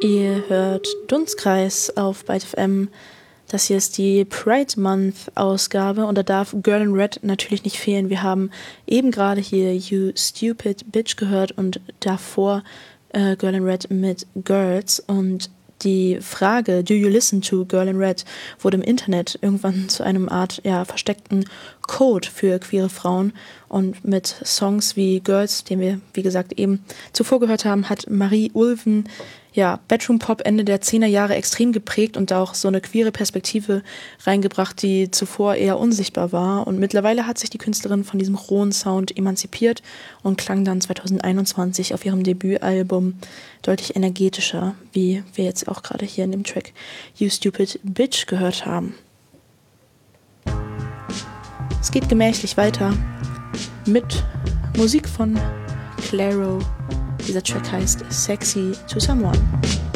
Ihr hört Dunstkreis auf Byte FM. Das hier ist die Pride Month Ausgabe und da darf Girl in Red natürlich nicht fehlen. Wir haben eben gerade hier You Stupid Bitch gehört und davor Girl in Red mit Girls. Und die Frage, do you listen to Girl in Red, wurde im Internet irgendwann zu einem Art versteckten Code für queere Frauen. Und mit Songs wie Girls, den wir, wie gesagt, eben zuvor gehört haben, hat Marie Ulven Bedroom Pop Ende der 10er Jahre extrem geprägt und auch so eine queere Perspektive reingebracht, die zuvor eher unsichtbar war. Und mittlerweile hat sich die Künstlerin von diesem rohen Sound emanzipiert und klang dann 2021 auf ihrem Debütalbum deutlich energetischer, wie wir jetzt auch gerade hier in dem Track You Stupid Bitch gehört haben. Es geht gemächlich weiter mit Musik von Clairo. Dieser Track heißt Sexy to Someone.